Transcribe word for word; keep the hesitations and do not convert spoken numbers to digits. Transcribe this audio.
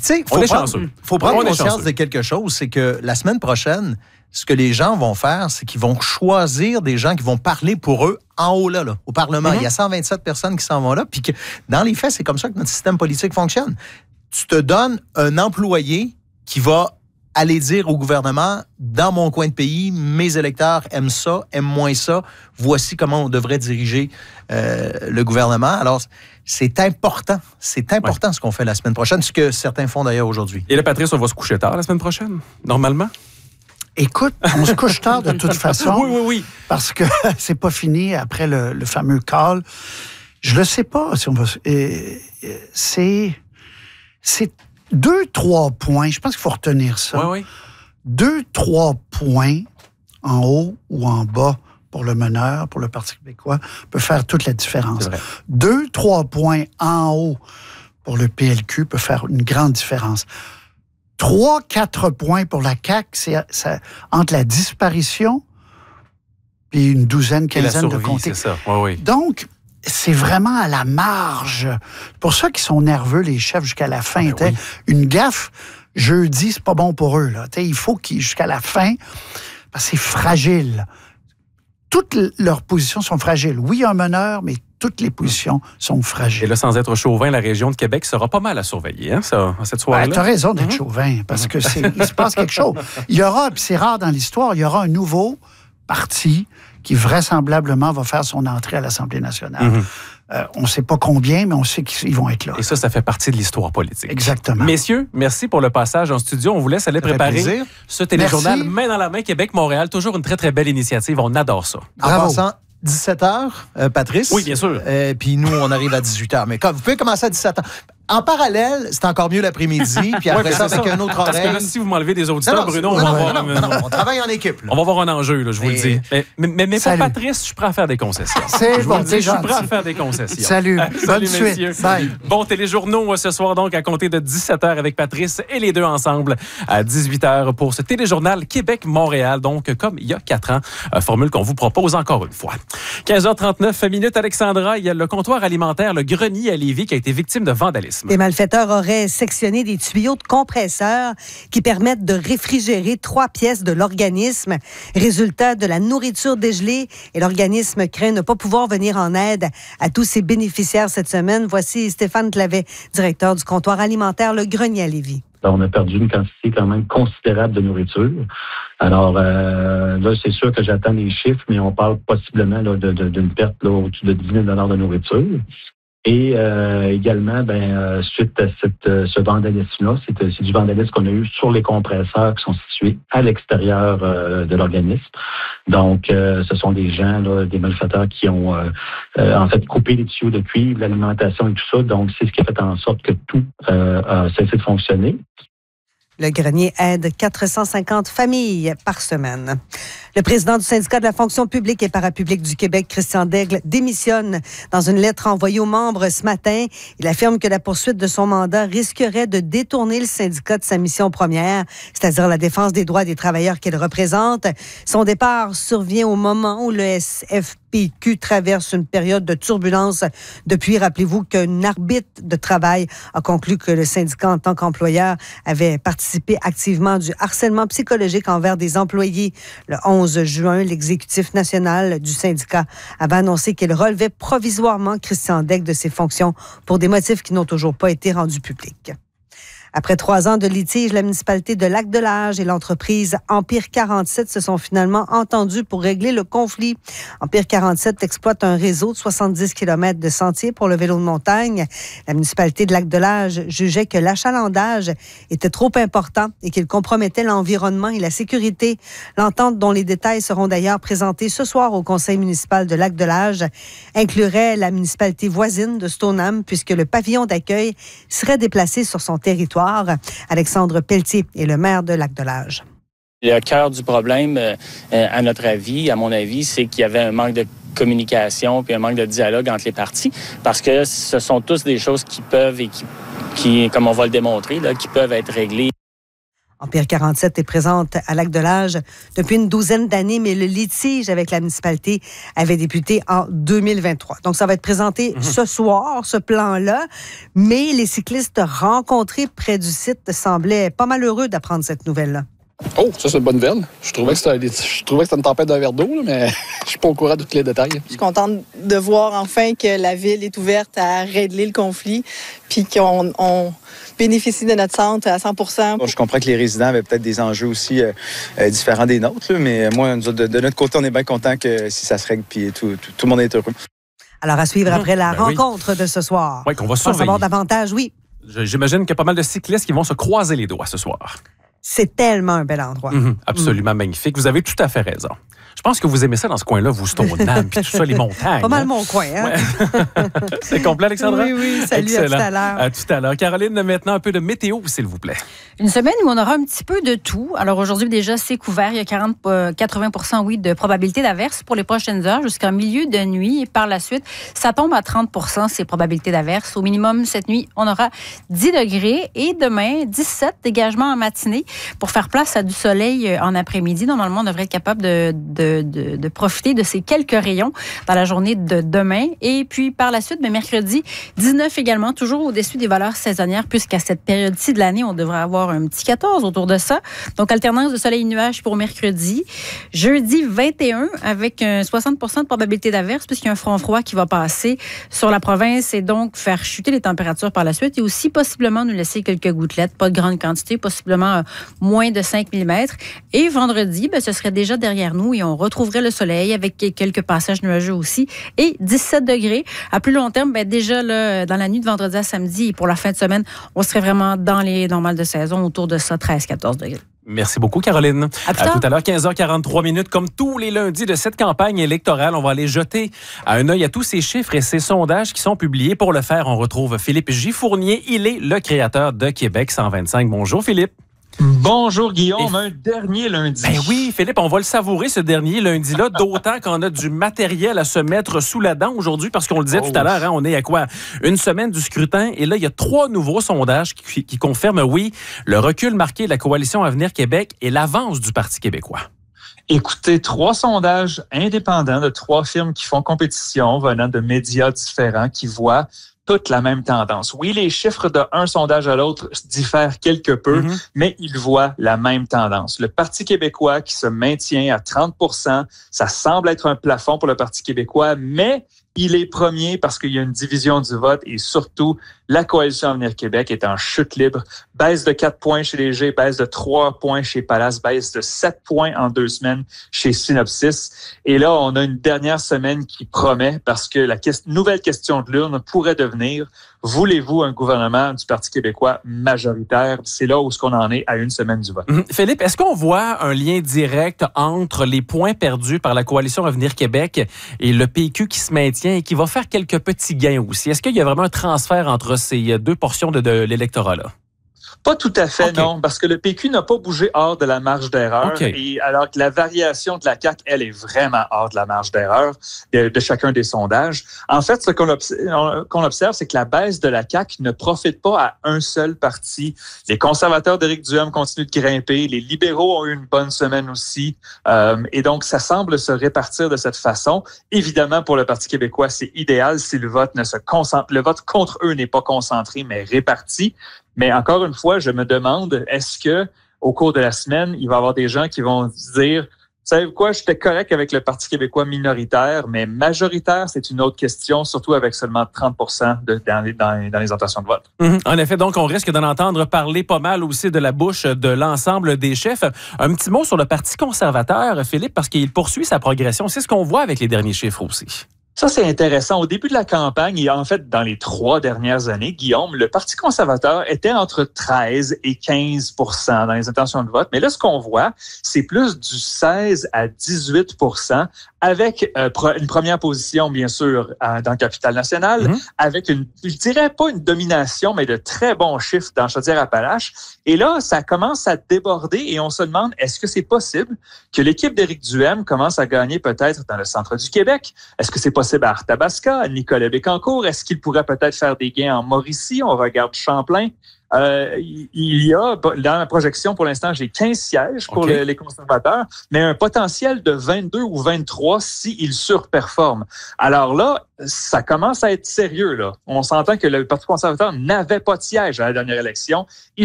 tu sais, on faut est prendre, chanceux. faut prendre on conscience de quelque chose, c'est que la semaine prochaine, ce que les gens vont faire, c'est qu'ils vont choisir des gens qui vont parler pour eux en haut là, là au Parlement. Mm-hmm. Il y a cent vingt-sept personnes qui s'en vont là, puis que dans les faits, c'est comme ça que notre système politique fonctionne. Tu te donnes un employé qui va aller dire au gouvernement, dans mon coin de pays, mes électeurs aiment ça, aiment moins ça, voici comment on devrait diriger euh, le gouvernement. Alors, c'est important, c'est important ouais. ce qu'on fait la semaine prochaine, ce que certains font d'ailleurs aujourd'hui. Et là, Patrice, on va se coucher tard la semaine prochaine, normalement? Écoute, on se couche tard de toute façon. Oui, oui, oui. Parce que c'est pas fini après le, le fameux call. Je le sais pas si on va... Et, et, c'est... C'est deux, trois points. Je pense qu'il faut retenir ça. Oui, oui. Deux, trois points en haut ou en bas pour le meneur, pour le Parti québécois, peut faire toute la différence. Deux, trois points en haut pour le P L Q peut faire une grande différence. Trois, quatre points pour la C A Q, c'est ça, entre la disparition et une douzaine, quinzaine de comtés. C'est ça. Oui, oui. Donc, c'est vraiment à la marge. Pour ça qu'ils sont nerveux, les chefs, jusqu'à la fin. Ah, oui. Une gaffe, jeudi, c'est pas bon pour eux. Là. Il faut qu'ils, jusqu'à la fin, parce que c'est fragile. Toutes leurs positions sont fragiles. Oui, il y a un meneur, mais toutes les positions sont fragiles. Et là, sans être chauvin, la région de Québec sera pas mal à surveiller, hein, ça, cette soirée-là. Ben, tu as raison d'être mm-hmm. chauvin, parce que c'est, il se passe quelque chose. Il y aura, puis c'est rare dans l'histoire, il y aura un nouveau parti qui vraisemblablement va faire son entrée à l'Assemblée nationale. Mm-hmm. Euh, on ne sait pas combien, mais on sait qu'ils vont être là. Et ça, ça fait partie de l'histoire politique. Exactement. Messieurs, merci pour le passage en studio. On vous laisse aller préparer ce téléjournal merci. Main dans la main Québec-Montréal. Toujours une très, très belle initiative. On adore ça. En passant, dix-sept heures, euh, Patrice. Oui, bien sûr. Euh, Puis nous, on arrive à dix-huit heures. Mais quand, vous pouvez commencer à dix-sept heures. En parallèle, c'est encore mieux l'après-midi, puis après ouais, ça, avec ça. un autre horaire. Parce que là, si vous m'enlevez des auditeurs, Bruno, on va avoir... Non, non, non, on travaille en équipe. Là. On va avoir un enjeu, là, je vous Et... le dis. Mais, mais, mais pour Patrice, je suis prêt à faire des concessions. C'est je bon, dis, je suis prêt à faire des concessions. Salut. Salut, messieurs. Bye. Bon, téléjournaux ce soir, donc, à compter de dix-sept heures avec Patrice et les deux ensemble à dix-huit heures pour ce téléjournal Québec-Montréal. Donc, comme il y a quatre ans, formule qu'on vous propose encore une fois. quinze heures trente-neuf minutes, Alexandra, il y a le comptoir alimentaire, le grenier à Lévis, qui a été victime de vandalisme. Les malfaiteurs aurait sectionné des tuyaux de compresseurs qui permettent de réfrigérer trois pièces de l'organisme. Résultat de la nourriture dégelée et l'organisme craint ne pas pouvoir venir en aide à tous ses bénéficiaires cette semaine. Voici Stéphane Clavet, directeur du comptoir alimentaire Le Grenier à Lévis. On a perdu une quantité quand même considérable de nourriture. Alors euh, là, c'est sûr que j'attends les chiffres, mais on parle possiblement là, de, de, d'une perte là, au-dessus de dix mille dollars de nourriture. Et euh, également, ben, euh, suite à cette, euh, ce vandalisme-là, c'est, c'est du vandalisme qu'on a eu sur les compresseurs qui sont situés à l'extérieur euh, de l'organisme. Donc, euh, ce sont des gens, là, des malfaiteurs qui ont euh, euh, en fait coupé les tuyaux de cuivre, l'alimentation et tout ça. Donc, c'est ce qui a fait en sorte que tout euh, a cessé de fonctionner. Le grenier aide quatre cent cinquante familles par semaine. Le président du syndicat de la fonction publique et parapublique du Québec, Christian Daigle, démissionne. Dans une lettre envoyée aux membres ce matin, il affirme que la poursuite de son mandat risquerait de détourner le syndicat de sa mission première, c'est-à-dire la défense des droits des travailleurs qu'il représente. Son départ survient au moment où le S F P Q traverse une période de turbulence. Depuis, rappelez-vous qu'un arbitre de travail a conclu que le syndicat, en tant qu'employeur, avait participé activement du harcèlement psychologique envers des employés. Le onze juin, l'exécutif national du syndicat avait annoncé qu'il relevait provisoirement Christian Daigle de ses fonctions pour des motifs qui n'ont toujours pas été rendus publics. Après trois ans de litige, la municipalité de Lac-de-L'Âge et l'entreprise Empire quarante-sept se sont finalement entendus pour régler le conflit. Empire quarante-sept exploite un réseau de soixante-dix kilomètres de sentiers pour le vélo de montagne. La municipalité de Lac-de-L'Âge jugeait que l'achalandage était trop important et qu'il compromettait l'environnement et la sécurité. L'entente, dont les détails seront d'ailleurs présentés ce soir au conseil municipal de Lac-de-L'Âge, inclurait la municipalité voisine de Stoneham puisque le pavillon d'accueil serait déplacé sur son territoire. Alexandre Pelletier est le maire de Lac-de-L'Âge. Le cœur du problème, euh, à notre avis, à mon avis, c'est qu'il y avait un manque de communication puis un manque de dialogue entre les parties parce que ce sont tous des choses qui peuvent et qui, qui comme on va le démontrer, là, qui peuvent être réglées. Empire quarante-sept est présente à Lac-de-L'Âge depuis une douzaine d'années, mais le litige avec la municipalité avait débuté en deux mille vingt-trois. Donc, ça va être présenté mmh. ce soir, ce plan-là, mais les cyclistes rencontrés près du site semblaient pas mal heureux d'apprendre cette nouvelle-là. Oh, ça, c'est une bonne nouvelle. Je trouvais que c'était, je trouvais que c'était une tempête d'un verre d'eau, là, mais je suis pas au courant de tous les détails. Je suis contente de voir enfin que la ville est ouverte à régler le conflit, puis qu'on on bénéficie de notre centre à cent pour cent. Bon, je comprends que les résidents avaient peut-être des enjeux aussi euh, euh, différents des nôtres, là, mais moi, de, de notre côté, on est bien content que si ça se règle, puis tout, tout, tout le monde est heureux. Alors, à suivre après la ben rencontre oui. de ce soir. Oui, qu'on va Pour surveiller. savoir davantage, oui. J'imagine qu'il y a pas mal de cyclistes qui vont se croiser les doigts ce soir. C'est tellement un bel endroit. Mmh, absolument mmh. magnifique. Vous avez tout à fait raison. Je pense que vous aimez ça dans ce coin-là, vous, Stoneham, puis tout ça, les montagnes. Pas mal hein? mon coin, hein? Ouais. C'est complet, Alexandra? Oui, oui. Salut, excellent. à tout à l'heure. À tout à l'heure. Caroline, maintenant un peu de météo, s'il vous plaît. Une semaine où on aura un petit peu de tout. Alors aujourd'hui, déjà, c'est couvert. Il y a quarante à quatre-vingts pour cent, oui, de probabilité d'averse pour les prochaines heures jusqu'en milieu de nuit. Et par la suite, ça tombe à trente pour cent, ces probabilités d'averse. Au minimum, cette nuit, on aura dix degrés. Et demain, dix-sept, dégagement en matinée pour faire place à du soleil en après-midi. Normalement, on devrait être capable de, de, de, de profiter de ces quelques rayons dans la journée de demain. Et puis, par la suite, mais mercredi, dix-neuf également, toujours au-dessus des valeurs saisonnières, puisqu'à cette période-ci de l'année, on devrait avoir un petit quatorze autour de ça. Donc, alternance de soleil et nuages pour mercredi. Jeudi, vingt et un, avec un soixante pour cent de probabilité d'averse, puisqu'il y a un front froid qui va passer sur la province et donc faire chuter les températures par la suite et aussi possiblement nous laisser quelques gouttelettes, pas de grande quantité, possiblement moins de cinq millimètres. Et vendredi, ben, ce serait déjà derrière nous et on retrouverait le soleil avec quelques passages nuageux aussi. Et dix-sept degrés. À plus long terme, ben déjà là, dans la nuit de vendredi à samedi et pour la fin de semaine, on serait vraiment dans les normales de saison, autour de ça, treize à quatorze degrés. Merci beaucoup, Caroline. À, à tout à l'heure, quinze heures quarante-trois minutes. Comme tous les lundis de cette campagne électorale, on va aller jeter un œil à tous ces chiffres et ces sondages qui sont publiés. Pour le faire, on retrouve Philippe Gifournier. Il est le créateur de Québec cent vingt-cinq. Bonjour, Philippe. Bonjour Guillaume, et... un dernier lundi. Ben oui, Philippe, on va le savourer ce dernier lundi-là, d'autant qu'on a du matériel à se mettre sous la dent aujourd'hui, parce qu'on le disait oh. tout à l'heure, hein, on est à quoi? Une semaine du scrutin, et là, il y a trois nouveaux sondages qui, qui confirment, oui, le recul marqué de la coalition Avenir Québec et l'avance du Parti québécois. Écoutez, trois sondages indépendants de trois firmes qui font compétition, venant de médias différents, qui voient toute la même tendance. Oui, les chiffres d'un sondage à l'autre diffèrent quelque peu, mm-hmm. mais ils voient la même tendance. Le Parti québécois qui se maintient à trente pour cent, ça semble être un plafond pour le Parti québécois, mais il est premier parce qu'il y a une division du vote et surtout, la coalition Avenir Québec est en chute libre. Baisse de quatre points chez Léger, baisse de trois points chez Palace, baisse de sept points en deux semaines chez Synopsis. Et là, on a une dernière semaine qui promet parce que la que- nouvelle question de l'urne pourrait devenir: voulez-vous un gouvernement du Parti québécois majoritaire? C'est là où ce qu'on en est à une semaine du vote. Mmh. Philippe, est-ce qu'on voit un lien direct entre les points perdus par la coalition Avenir Québec et le P Q qui se maintient et qui va faire quelques petits gains aussi? Est-ce qu'il y a vraiment un transfert entre ces deux portions de, de l'électorat-là? Pas tout à fait, okay. non, parce que le P Q n'a pas bougé hors de la marge d'erreur. Okay. Et alors que la variation de la C A Q, elle, est vraiment hors de la marge d'erreur de, de chacun des sondages. En fait, ce qu'on observe, qu'on observe, c'est que la baisse de la C A Q ne profite pas à un seul parti. Les conservateurs d'Éric Duhem continuent de grimper. Les libéraux ont eu une bonne semaine aussi. Euh, et donc, ça semble se répartir de cette façon. Évidemment, pour le Parti québécois, c'est idéal si le vote ne se concentre, le vote contre eux n'est pas concentré, mais réparti. Mais encore une fois, je me demande, est-ce que au cours de la semaine, il va y avoir des gens qui vont se dire, savez-vous quoi, j'étais correct avec le Parti québécois minoritaire, mais majoritaire, c'est une autre question, surtout avec seulement trente pour cent de, dans, les, dans, dans les intentions de vote. Mmh. En effet, donc, on risque d'en entendre parler pas mal aussi de la bouche de l'ensemble des chefs. Un petit mot sur le Parti conservateur, Philippe, parce qu'il poursuit sa progression. C'est ce qu'on voit avec les derniers chiffres aussi. Ça, c'est intéressant. Au début de la campagne, et en fait, dans les trois dernières années, Guillaume, le Parti conservateur était entre treize et quinze pour cent dans les intentions de vote. Mais là, ce qu'on voit, c'est plus du seize à dix-huit pour cent avec euh, une première position, bien sûr, euh, dans le Capitale-Nationale, mmh. avec une, je dirais pas une domination, mais de très bons chiffres dans Chaudière-Appalaches. Et là, ça commence à déborder et on se demande, est-ce que c'est possible que l'équipe d'Éric Duhem commence à gagner peut-être dans le centre du Québec? Est-ce que c'est possible possible à Arthabasca, à Nicolet Bécancour. Est-ce qu'il pourrait peut-être faire des gains en Mauricie? On regarde Champlain. Euh, il y a, dans la projection, pour l'instant, j'ai quinze sièges pour okay. le, les conservateurs, mais un potentiel de vingt-deux ou vingt-trois s'ils surperforment. Alors là, ça commence à être sérieux, là. On s'entend que le Parti conservateur n'avait pas de siège à la dernière élection. Il